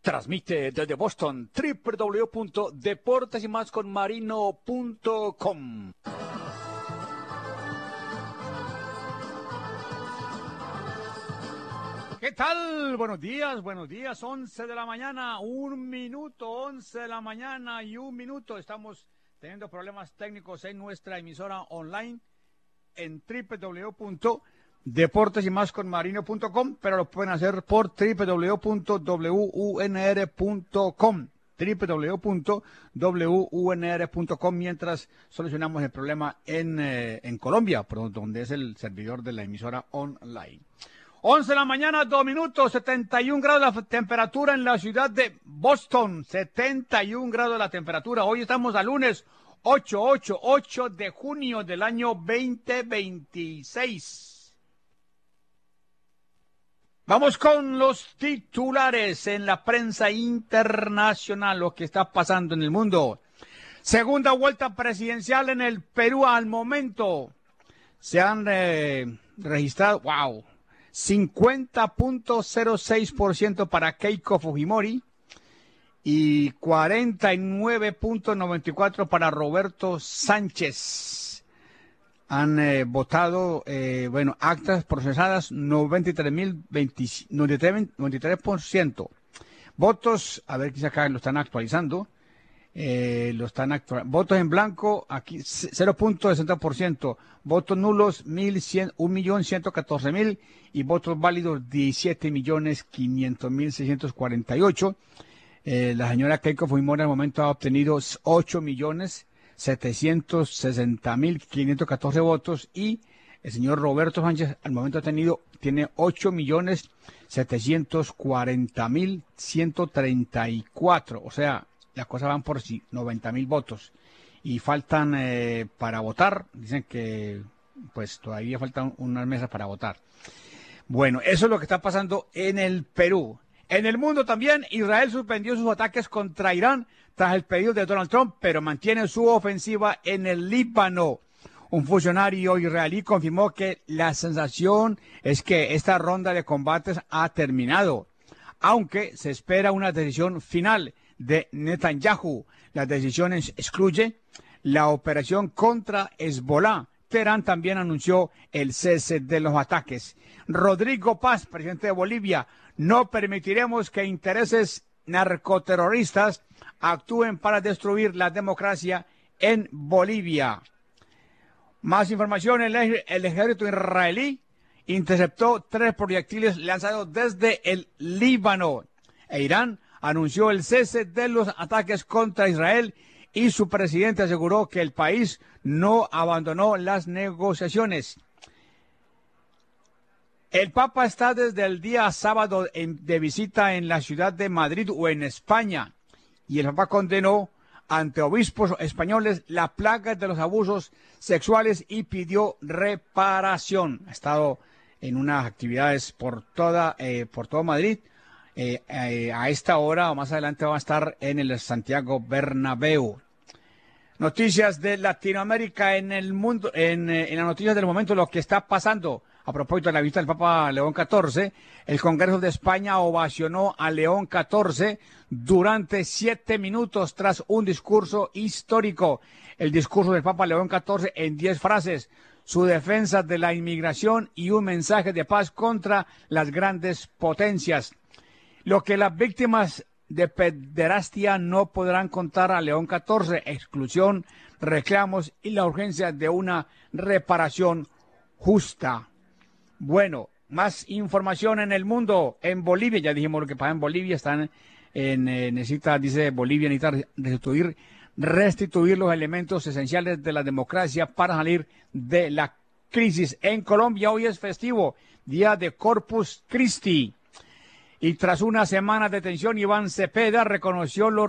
Transmite desde Boston, www.deportesymasconmarino.com. ¿Qué tal? Buenos días, 11 de la mañana, 11 de la mañana y 1 minuto. Estamos teniendo problemas técnicos en nuestra emisora online en www.deportesymasconmarino.com, pero lo pueden hacer por www.wunr.com, www.wunr.com, mientras solucionamos el problema en Colombia, por donde es el servidor de la emisora online. 11 de la mañana, 2 minutos, 71 grados la temperatura en la ciudad de Boston, 71 grados la temperatura. Hoy estamos a lunes 8 de junio del año 2026. Vamos con los titulares en la prensa internacional, lo que está pasando en el mundo. Segunda vuelta presidencial en el Perú al momento. Se han registrado, 50.06% para Keiko Fujimori y 49.94% para Roberto Sánchez. Han votado, actas procesadas 93%. Votos, a ver qué acá lo están actualizando. Votos en blanco, aquí 0.60%, votos nulos 1.114.000 y votos válidos 17.500.648. La señora Keiko Fujimori al momento ha obtenido 8.760.514 votos y el señor Roberto Sánchez al momento tiene 8.740.134, o sea, las cosas van por 90.000 votos y faltan para votar. Dicen que pues todavía faltan unas mesas para votar. Bueno, eso es lo que está pasando en el Perú. En el mundo también, Israel suspendió sus ataques contra Irán tras el pedido de Donald Trump, pero mantiene su ofensiva en el Líbano. Un funcionario israelí confirmó que la sensación es que esta ronda de combates ha terminado, aunque se espera una decisión final de Netanyahu. La decisión excluye la operación contra Hezbollah. Teherán también anunció el cese de los ataques. Rodrigo Paz, presidente de Bolivia: no permitiremos que intereses narcoterroristas actúen para destruir la democracia en Bolivia. Más información: el ejército israelí interceptó 3 proyectiles lanzados desde el Líbano. Irán anunció el cese de los ataques contra Israel y su presidente aseguró que el país no abandonó las negociaciones. El Papa está desde el día sábado de visita en la ciudad de Madrid o en España, y el Papa condenó ante obispos españoles la plaga de los abusos sexuales y pidió reparación. Ha estado en unas actividades por todo Madrid. A esta hora o más adelante va a estar en el Santiago Bernabéu. Noticias de Latinoamérica en el mundo, en las noticias del momento, lo que está pasando. A propósito de la visita del Papa León XIV, el Congreso de España ovacionó a León XIV durante 7 minutos tras un discurso histórico. El discurso del Papa León XIV en 10 frases: su defensa de la inmigración y un mensaje de paz contra las grandes potencias. Lo que las víctimas de pederastia no podrán contar a León XIV: exclusión, reclamos y la urgencia de una reparación justa. Bueno, más información en el mundo. En Bolivia, ya dijimos lo que pasa en Bolivia, Bolivia necesita restituir los elementos esenciales de la democracia para salir de la crisis. En Colombia hoy es festivo, día de Corpus Christi. Y tras una semana de tensión, Iván Cepeda reconoció los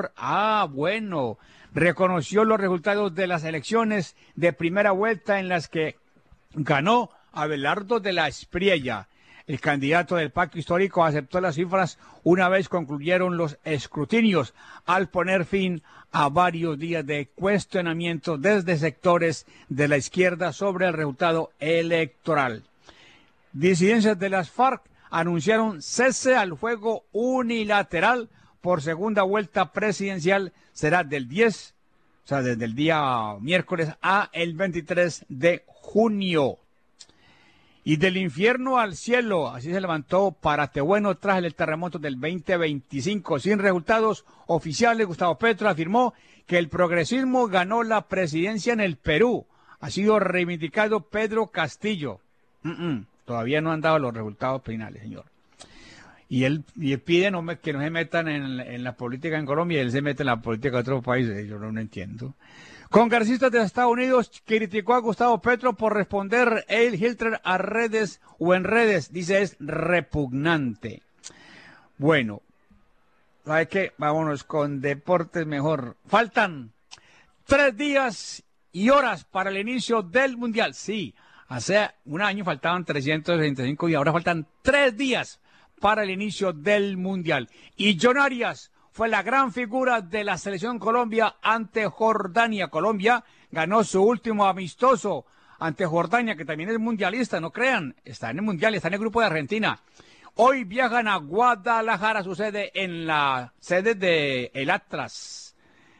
resultados de las elecciones de primera vuelta en las que ganó Abelardo de la Espriella. El candidato del Pacto Histórico aceptó las cifras una vez concluyeron los escrutinios, al poner fin a varios días de cuestionamiento desde sectores de la izquierda sobre el resultado electoral. Disidencias de las FARC anunciaron cese al fuego unilateral por segunda vuelta presidencial será del 10, o sea, desde el día miércoles a el 23 de junio. Y del infierno al cielo, así se levantó Paratebueno tras el terremoto del 2025. Sin resultados oficiales, Gustavo Petro afirmó que el progresismo ganó la presidencia en el Perú. Ha sido reivindicado Pedro Castillo. Todavía no han dado los resultados finales, señor. Y él pide que no se metan en la política en Colombia, y él se mete en la política de otros países. Yo no entiendo. Congresistas de Estados Unidos criticó a Gustavo Petro por responder Eil Hitler a redes o en redes. Dice, es repugnante. Bueno, ¿sabe qué? Vámonos con deportes mejor. Faltan 3 días y horas para el inicio del Mundial. Sí, hace un año faltaban 365 y ahora faltan 3 días para el inicio del Mundial. Y John Arias fue la gran figura de la selección Colombia ante Jordania. Colombia ganó su último amistoso ante Jordania, que también es mundialista, no crean, está en el Mundial, está en el grupo de Argentina. Hoy viajan a Guadalajara, su sede en la sede de el Atlas.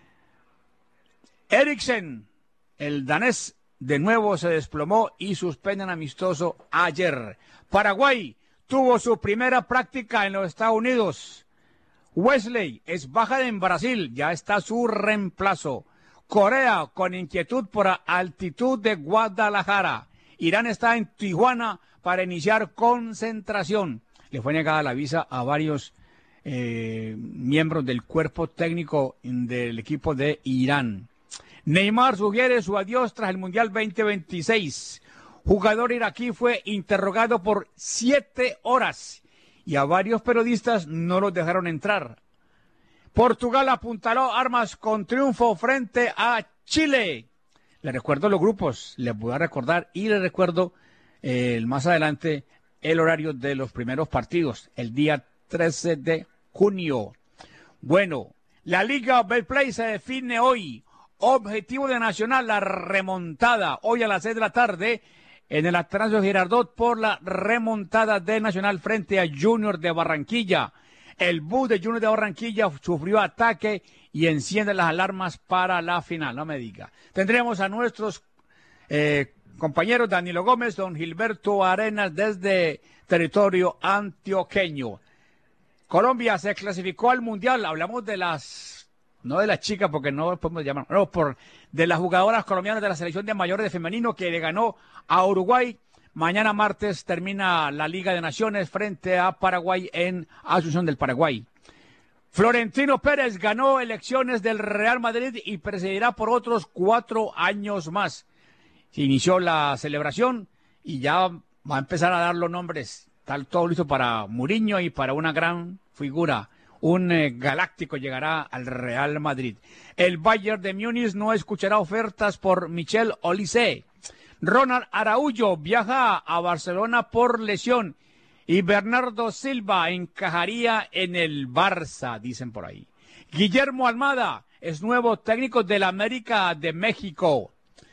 Eriksen, el danés, de nuevo se desplomó y suspenden amistoso ayer. Paraguay tuvo su primera práctica en los Estados Unidos. Wesley es baja en Brasil, ya está su reemplazo. Corea con inquietud por altitud de Guadalajara. Irán está en Tijuana para iniciar concentración. Le fue negada la visa a varios miembros del cuerpo técnico del equipo de Irán. Neymar sugiere su adiós tras el Mundial 2026. Jugador iraquí fue interrogado por 7 horas. Y a varios periodistas no los dejaron entrar. Portugal apuntaló armas con triunfo frente a Chile. Le recuerdo los grupos, les voy a recordar y les recuerdo más adelante el horario de los primeros partidos, el día 13 de junio. Bueno, la Liga Betplay se define hoy. Objetivo de Nacional, la remontada, hoy a las 6 de la tarde. En el Atanasio Girardot por la remontada de Nacional frente a Junior de Barranquilla. El bus de Junior de Barranquilla sufrió ataque y enciende las alarmas para la final, no me diga. Tendremos a nuestros compañeros Danilo Gómez, don Gilberto Arenas desde territorio antioqueño. Colombia se clasificó al Mundial, hablamos de no de las chicas porque no podemos llamar, no, de las jugadoras colombianas de la selección de mayores de femenino que le ganó a Uruguay. Mañana martes termina la Liga de Naciones frente a Paraguay en Asunción del Paraguay. Florentino Pérez ganó elecciones del Real Madrid y presidirá por otros 4 años más. Se inició la celebración y ya va a empezar a dar los nombres. Está todo listo para Mourinho y para una gran figura. Un galáctico llegará al Real Madrid. El Bayern de Múnich no escuchará ofertas por Michel Olise. Ronald Araújo viaja a Barcelona por lesión. Y Bernardo Silva encajaría en el Barça, dicen por ahí. Guillermo Almada es nuevo técnico del América de México.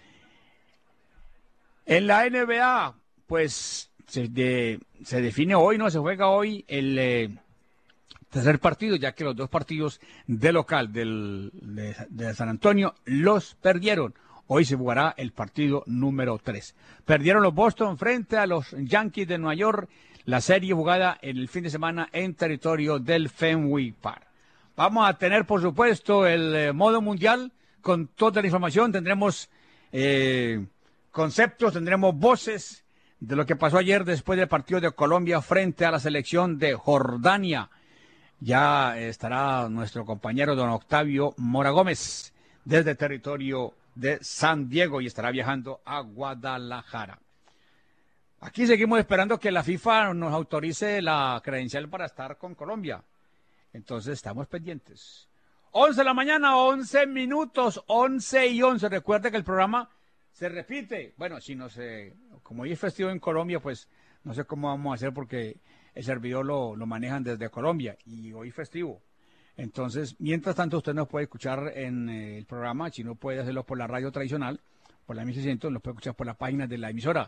En la NBA, pues se define hoy, no se juega hoy el tercer partido, ya que los 2 partidos de local de San Antonio los perdieron. Hoy se jugará el partido número 3. Perdieron los Boston frente a los Yankees de Nueva York, la serie jugada en el fin de semana en territorio del Fenway Park. Vamos a tener, por supuesto, el modo mundial con toda la información. Tendremos conceptos, tendremos voces de lo que pasó ayer después del partido de Colombia frente a la selección de Jordania. Ya estará nuestro compañero don Octavio Mora Gómez desde territorio de San Diego y estará viajando a Guadalajara. Aquí seguimos esperando que la FIFA nos autorice la credencial para estar con Colombia. Entonces estamos pendientes. 11 de la mañana, 11 minutos, 11 y 11. Recuerde que el programa se repite. Bueno, si no sé, como hoy es festivo en Colombia, pues no sé cómo vamos a hacer porque el servidor lo manejan desde Colombia y hoy festivo. Entonces, mientras tanto, usted nos puede escuchar en el programa, si no puede hacerlo por la radio tradicional, por la 1600, lo puede escuchar por la página de la emisora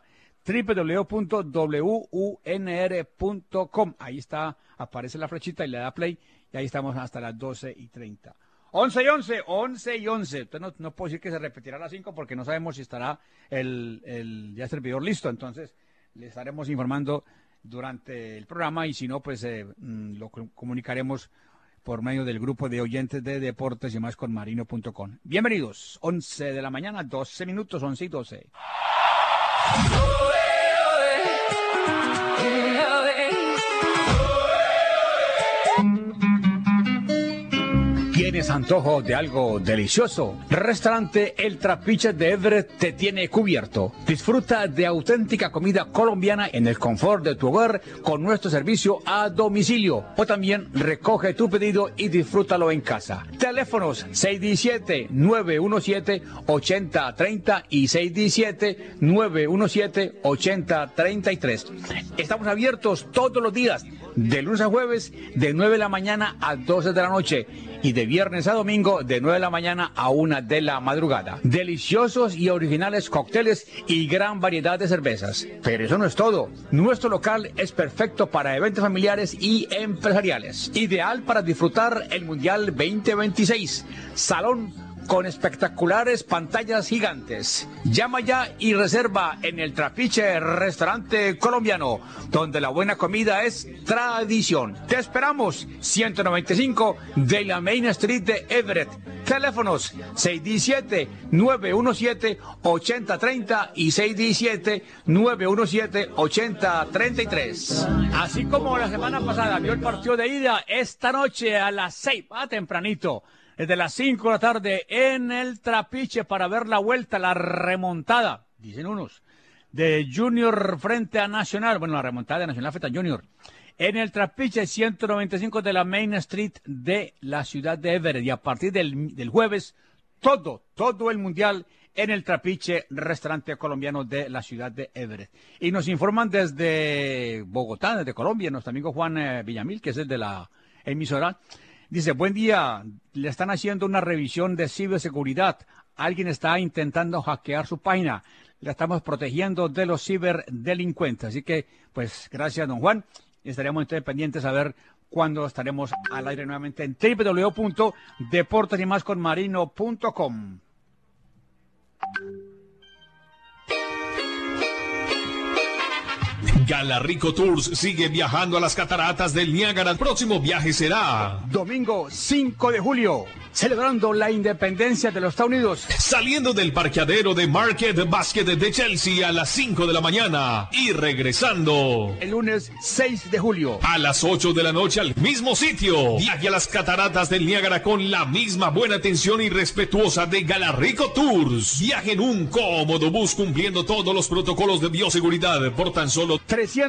www.wunr.com. Ahí está, aparece la flechita y le da play, y ahí estamos hasta las 12:30. 11:11. Entonces no puedo decir que se repetirá a las 5 porque no sabemos si estará el ya servidor listo. Entonces le estaremos informando durante el programa, y si no, pues lo comunicaremos por medio del grupo de oyentes de deportes y más con marino.com. Bienvenidos, 11 de la mañana, 12 minutos, 11:12. ¿Tienes antojo de algo delicioso? Restaurante El Trapiche de Everett te tiene cubierto. Disfruta de auténtica comida colombiana en el confort de tu hogar con nuestro servicio a domicilio. O también recoge tu pedido y disfrútalo en casa. Teléfonos 617-917-8030 y 617-917-8033. Estamos abiertos todos los días, de lunes a jueves, de 9 de la mañana a 12 de la noche. Y de viernes a domingo de 9 de la mañana a 1 de la madrugada. Deliciosos y originales cócteles y gran variedad de cervezas. Pero eso no es todo. Nuestro local es perfecto para eventos familiares y empresariales. Ideal para disfrutar el Mundial 2026. Salón con espectaculares pantallas gigantes. Llama ya y reserva en El Trapiche Restaurante Colombiano, donde la buena comida es tradición. Te esperamos, 195 de la Main Street de Everett. Teléfonos 617-917-8030 y 617-917-8033. Así como la semana pasada vio el partido de ida, esta noche a las 6, tempranito, desde las 5 de la tarde en El Trapiche, para ver la vuelta, la remontada, dicen unos, de Junior frente a Nacional. Bueno, la remontada de Nacional frente a Junior. En El Trapiche, 195 de la Main Street de la ciudad de Everett. Y a partir del jueves, todo el Mundial en El Trapiche, restaurante colombiano de la ciudad de Everett. Y nos informan desde Bogotá, desde Colombia, nuestro amigo Juan Villamil, que es el de la emisora. Dice, buen día, le están haciendo una revisión de ciberseguridad. Alguien está intentando hackear su página. La estamos protegiendo de los ciberdelincuentes. Así que, pues, gracias, don Juan. Estaremos entonces pendientes a ver cuándo estaremos al aire nuevamente en www.deportesymasconmarino.com. Galarrico Tours sigue viajando a las cataratas del Niágara. El próximo viaje será domingo 5 de julio, celebrando la independencia de los Estados Unidos. Saliendo del parqueadero de Market Basket de Chelsea a las 5 de la mañana y regresando el lunes 6 de julio a las 8 de la noche al mismo sitio. Viaje a las cataratas del Niágara con la misma buena atención y respetuosa de Galarrico Tours. Viaje en un cómodo bus cumpliendo todos los protocolos de bioseguridad por tan solo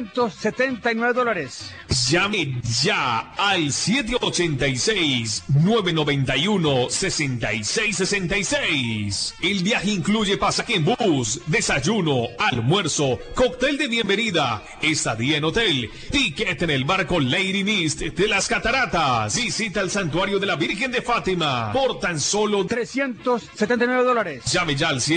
$379. Llame ya al 786-991-6666. El viaje incluye pasaje en bus, desayuno, almuerzo, cóctel de bienvenida, estadía en hotel, ticket en el barco Lady Mist de las Cataratas, visita al santuario de la Virgen de Fátima por tan solo $379. Llame ya al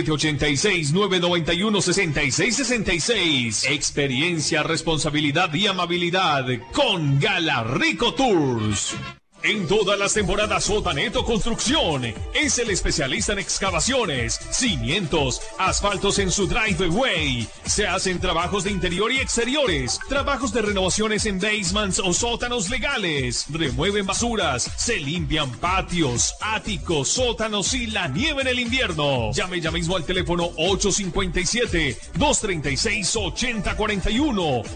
786-991-6666. Experiencia, responsabilidad y amabilidad con Galarrico Tours. En todas las temporadas, Sotaneto Construcción es el especialista en excavaciones, cimientos, asfaltos en su driveway. Se hacen trabajos de interior y exteriores, trabajos de renovaciones en basements o sótanos legales. Remueven basuras, se limpian patios, áticos, sótanos y la nieve en el invierno. Llame ya mismo al teléfono 857-236-8041.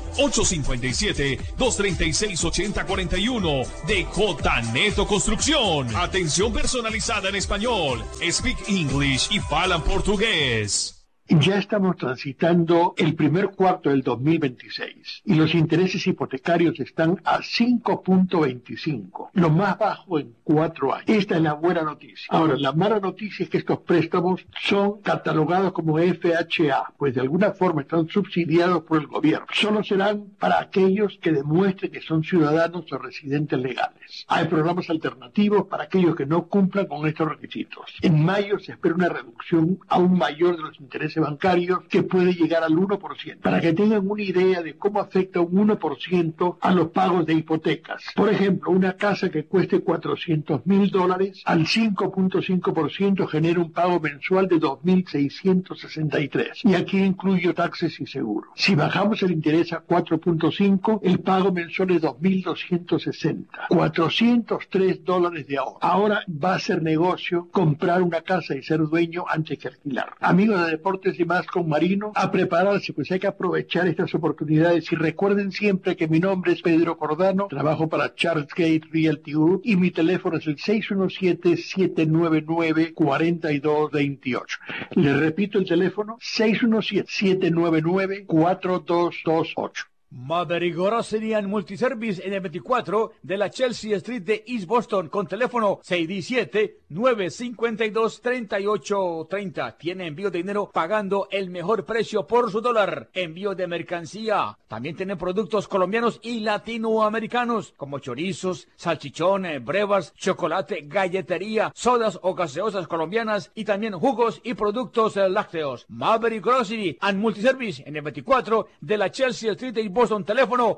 857-236-8041 de Neto Construcción. Atención personalizada en español, speak English y falan portugués. Ya estamos transitando el primer cuarto del 2026 y los intereses hipotecarios están a 5.25, lo más bajo en 4 años. Esta es la buena noticia. Ahora, la mala noticia es que estos préstamos son catalogados como FHA, pues de alguna forma están subsidiados por el gobierno. Solo serán para aquellos que demuestren que son ciudadanos o residentes legales. Hay programas alternativos para aquellos que no cumplan con estos requisitos. En mayo se espera una reducción aún mayor de los intereses bancarios que puede llegar al 1%, para que tengan una idea de cómo afecta un 1% a los pagos de hipotecas. Por ejemplo, una casa que cueste $400,000 al 5.5% genera un pago mensual de 2.663, y aquí incluyo taxes y seguros. Si bajamos el interés a 4.5, el pago mensual es 2.260, $403 de ahorro. Ahora va a ser negocio comprar una casa y ser dueño antes que alquilar. Amigos de Deportes y Más con Marino, a prepararse, pues hay que aprovechar estas oportunidades. Y recuerden siempre que mi nombre es Pedro Cordano, trabajo para Charles Gate Realty Group y mi teléfono es el 617-799-4228. Les repito el teléfono, 617-799-4228. Maverick Grocery and Multiservice en el 24 de la Chelsea Street de East Boston con teléfono 617-952-3830. Tiene envío de dinero pagando el mejor precio por su dólar. Envío de mercancía. También tiene productos colombianos y latinoamericanos como chorizos, salchichones, brevas, chocolate, galletería, sodas o gaseosas colombianas y también jugos y productos lácteos. Maverick Grocery and Multiservice en el 24 de la Chelsea Street de East Boston. Teléfono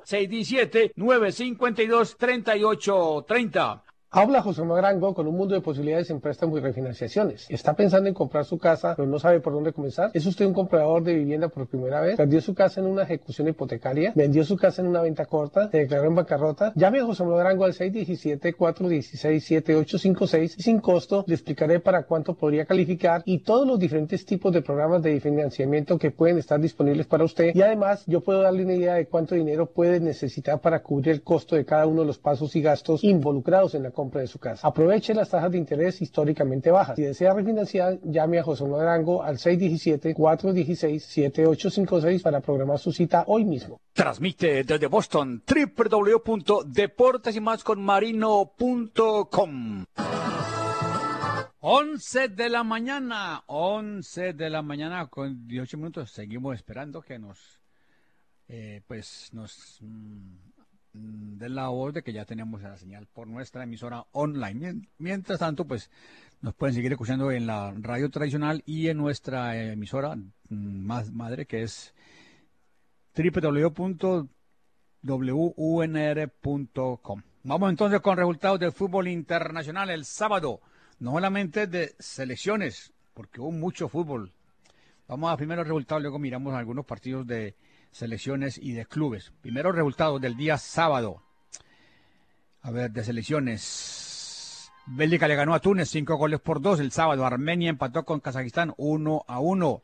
617-952-3830. Habla José Marango con un mundo de posibilidades en préstamos y refinanciaciones. ¿Está pensando en comprar su casa, pero no sabe por dónde comenzar? ¿Es usted un comprador de vivienda por primera vez? ¿Perdió su casa en una ejecución hipotecaria? ¿Vendió su casa en una venta corta? ¿Se declaró en bancarrota? Llame a José Marango al 617-416-7856 y sin costo le explicaré para cuánto podría calificar y todos los diferentes tipos de programas de financiamiento que pueden estar disponibles para usted. Y además, yo puedo darle una idea de cuánto dinero puede necesitar para cubrir el costo de cada uno de los pasos y gastos involucrados en la compra de su casa. Aproveche las tasas de interés históricamente bajas. Si desea refinanciar, llame a José Marango al 617-416-7856 para programar su cita hoy mismo. Transmite desde Boston www.deportesymasconmarino.com. 11 de la mañana con 18 minutos. Seguimos esperando que nos de la voz de que ya tenemos la señal por nuestra emisora online. Mientras tanto, pues nos pueden seguir escuchando en la radio tradicional y en nuestra emisora más madre, que es www.wunr.com. Vamos entonces con resultados del fútbol internacional el sábado, no solamente de selecciones, porque hubo mucho fútbol. Vamos a primero resultados, luego miramos algunos partidos de selecciones y de clubes. Primero resultados del día sábado. A ver, de selecciones. Bélgica le ganó a Túnez 5-2 el sábado. Armenia empató con Kazajistán 1-1.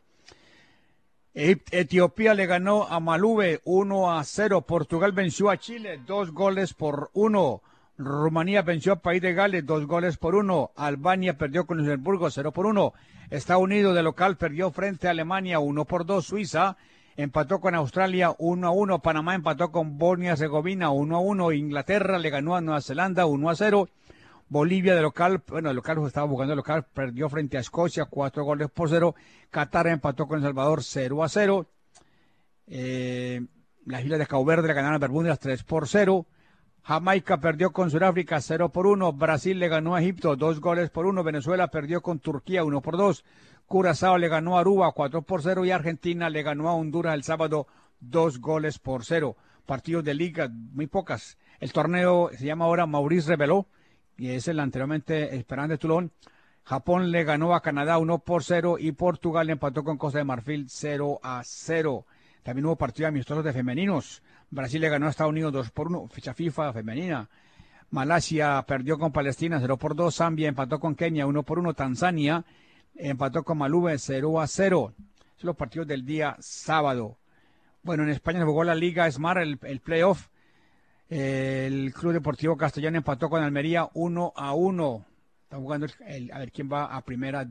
Etiopía le ganó a Malube 1-0. Portugal venció a Chile 2-1. Rumanía venció a País de Gales 2-1. Albania perdió con Luxemburgo 0-1. Estados Unidos de local perdió frente a Alemania 1-2. Suiza empató con Australia 1-1. Panamá empató con Bosnia-Herzegovina 1-1. Inglaterra le ganó a Nueva Zelanda 1-0. Bolivia de local estaba jugando de local, perdió frente a Escocia 4-0. Qatar empató con El Salvador 0-0. Las Islas de Cabo Verde le ganaron a Bermudas 3-0. Jamaica perdió con Sudáfrica 0-1. Brasil le ganó a Egipto 2-1. Venezuela perdió con Turquía 1-2. Curazao le ganó a Aruba 4-0 y Argentina le ganó a Honduras el sábado 2-0. Partidos de liga, muy pocas. El torneo se llama ahora Maurice Reveló y es el anteriormente Esperance de Toulon. Japón le ganó a Canadá 1-0 y Portugal empató con Costa de Marfil 0-0. También hubo partidos amistosos de femeninos. Brasil le ganó a Estados Unidos 2-1, fecha FIFA femenina. Malasia perdió con Palestina 0-2. Zambia empató con Kenia 1-1. Tanzania empató con Malube 0-0. Son los partidos del día sábado. Bueno, en España se jugó la Liga Smart, el playoff. El Club Deportivo Castellano empató con Almería 1-1. Está jugando a ver quién va a primera